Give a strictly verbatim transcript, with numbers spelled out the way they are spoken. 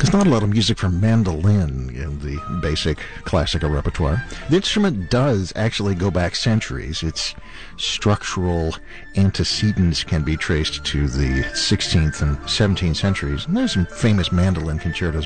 There's not a lot of music for mandolin in the basic classical repertoire. The instrument does actually go back centuries. Its structural antecedents can be traced to the sixteenth and seventeenth centuries. And there's some famous mandolin concertos